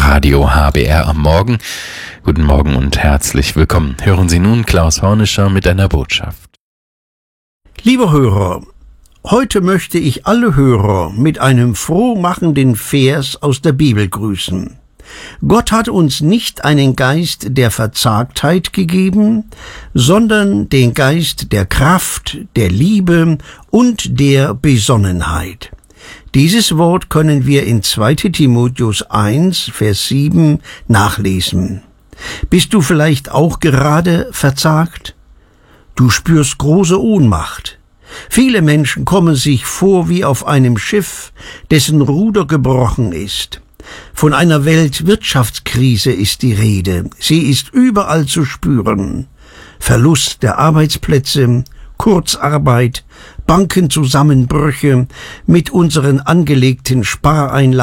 Radio HBR am Morgen. Guten Morgen und herzlich willkommen. Hören Sie nun Klaus Hornischer mit einer Botschaft. Liebe Hörer, heute möchte ich alle Hörer mit einem frohmachenden Vers aus der Bibel grüßen. Gott hat uns nicht einen Geist der Verzagtheit gegeben, sondern den Geist der Kraft, der Liebe und der Besonnenheit. Dieses Wort können wir in 2. Timotheus 1, Vers 7 nachlesen. Bist du vielleicht auch gerade verzagt? Du spürst große Ohnmacht. Viele Menschen kommen sich vor wie auf einem Schiff, dessen Ruder gebrochen ist. Von einer Weltwirtschaftskrise ist die Rede. Sie ist überall zu spüren. Verlust der Arbeitsplätze, Kurzarbeit, Bankenzusammenbrüche mit unseren angelegten Spareinlagen